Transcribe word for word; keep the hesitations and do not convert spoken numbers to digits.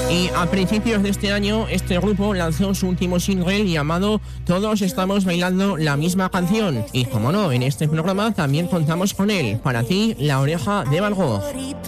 Y a principios de este año, este grupo lanzó su último single llamado Todos estamos bailando la misma canción. Y como no, en este programa también contamos con él. Para ti, La Oreja de Van Gogh.